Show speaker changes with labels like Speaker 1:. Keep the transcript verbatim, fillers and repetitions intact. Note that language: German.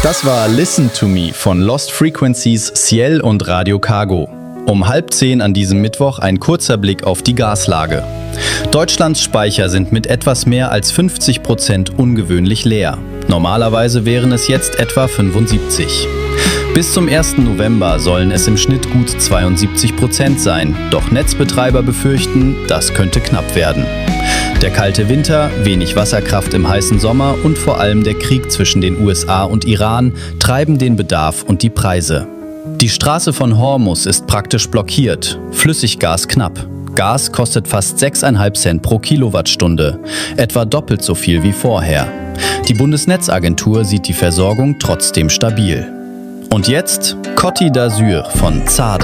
Speaker 1: Das war Listen to Me von Lost Frequencies, Ciel und Radio Cargo. Um halb zehn an diesem Mittwoch ein kurzer Blick auf die Gaslage. Deutschlands Speicher sind mit etwas mehr als fünfzig Prozent ungewöhnlich leer. Normalerweise wären es jetzt etwa fünfundsiebzig. Bis zum ersten November sollen es im Schnitt gut zweiundsiebzig Prozent sein. Doch Netzbetreiber befürchten, das könnte knapp werden. Der kalte Winter, wenig Wasserkraft im heißen Sommer und vor allem der Krieg zwischen den U S A und Iran treiben den Bedarf und die Preise. Die Straße von Hormuz ist praktisch blockiert, Flüssiggas knapp. Gas kostet fast sechs Komma fünf Cent pro Kilowattstunde, etwa doppelt so viel wie vorher. Die Bundesnetzagentur sieht die Versorgung trotzdem stabil. Und jetzt Côte d'Azur von Zade.